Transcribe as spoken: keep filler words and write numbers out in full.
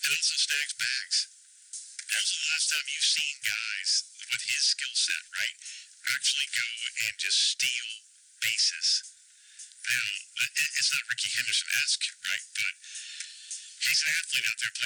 and also snags bags. When's the last time you've seen guys with his skill set, right, actually go and just steal bases? Now, it's not Ricky Henderson-esque, right, but he's an athlete out there playing